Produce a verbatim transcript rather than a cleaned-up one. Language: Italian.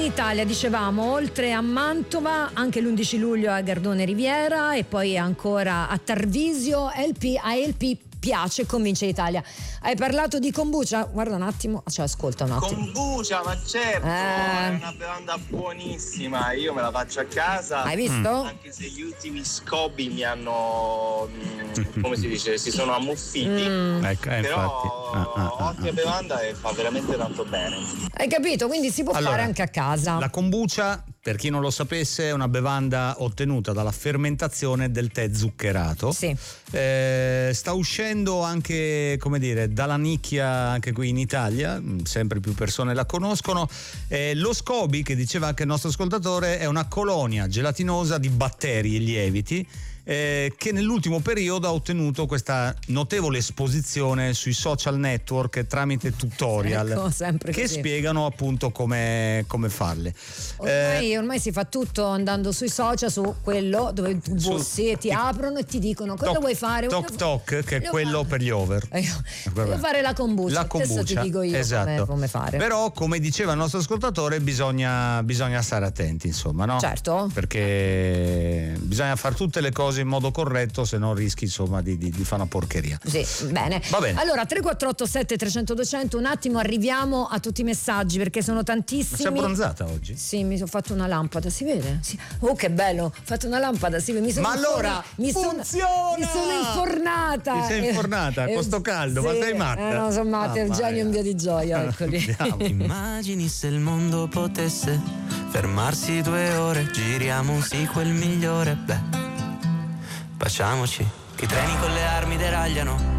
Italia, dicevamo, oltre a Mantova, anche l'undici luglio a Gardone Riviera e poi ancora a Tarvisio, L P, a L P piace, convince l'Italia. Hai parlato di kombucha? Guarda un attimo, cioè ascolta un attimo. Kombucha, ma certo, eh. è una bevanda buonissima, io me la faccio a casa. Hai visto? Anche se gli ultimi scopi mi hanno, come si dice, si sono ammuffiti. Mm. Ecco, eh, Però ah, ah, ah, ottima bevanda e fa veramente tanto bene. Hai capito? Quindi si può Allora, fare anche a casa. La kombucha, per chi non lo sapesse, è una bevanda ottenuta dalla fermentazione del tè zuccherato. Sì. Eh, sta uscendo anche, come dire, dalla nicchia anche qui in Italia, sempre più persone la conoscono. Eh, lo SCOBY, che diceva anche il nostro ascoltatore, è una colonia gelatinosa di batteri e lieviti eh, che nell'ultimo periodo ha ottenuto questa notevole esposizione sui social network tramite tutorial, ecco, sempre che così. spiegano appunto come, come farle. Ormai, Eh, ormai si fa tutto andando sui social, su quello dove tu Su- bussi e ti aprono e ti dicono cosa Toc- vuoi fare. Toc Voglio- Toc, che è voglio quello fare- per gli over. Eh, Voglio fare la kombucha. La Adesso kombucha, ti dico io esatto. come, come fare. Però, come diceva il nostro ascoltatore, bisogna, bisogna stare attenti, insomma, no? Certo. Perché bisogna fare tutte le cose in modo corretto, se no rischi, insomma, di, di, di fare una porcheria. Sì, bene. Va bene. Allora, tre quattro otto sette trecento duecento, un attimo arriviamo a tutti i messaggi perché sono tantissimi. Sei abbronzata oggi? Sì, mi sono fatto una lampada, si vede? Sì. Oh, che bello, ho fatto una lampada, si vede. Mi sono Ma allora mi sono, funziona! mi sono infornata. Ti sei infornata Eh, con sto caldo, sì, ma sei matta? Eh, no, sono matta, Ah, il genio in via di gioia, eccoli. Immagini se il mondo potesse fermarsi due ore, giriamo un sequel migliore, beh, facciamoci, che i treni con le armi deragliano,